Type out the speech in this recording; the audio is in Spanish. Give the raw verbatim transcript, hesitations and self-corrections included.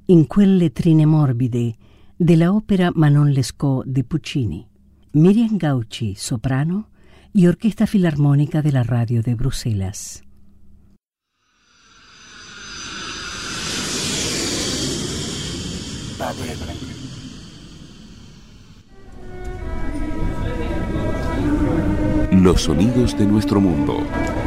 in quelle trine morbide della opera Manon Lescaut di Puccini. Miriam Gauchi, soprano, y Orquesta Filarmónica de la Radio de Bruselas. Los sonidos de nuestro mundo.